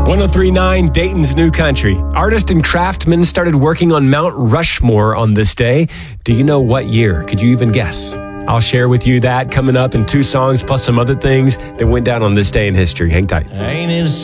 1039 Dayton's New Country. Artists and craftsmen started working on Mount Rushmore on this day. Do you know what year? Could you even guess? I'll share with you that coming up in 2 songs plus some other things that went down on this day in history. Hang tight. Ain't it